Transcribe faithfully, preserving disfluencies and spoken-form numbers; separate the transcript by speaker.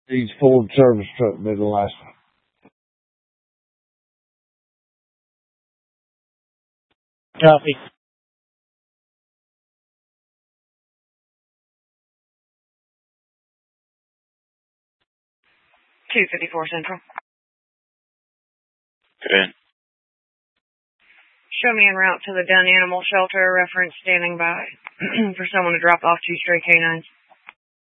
Speaker 1: Each Ford service truck will be the last one.
Speaker 2: Copy.
Speaker 3: two fifty-four Central.
Speaker 4: Good.
Speaker 3: Show me en route to the Dunn Animal Shelter. Reference standing by for someone to drop off two stray canines.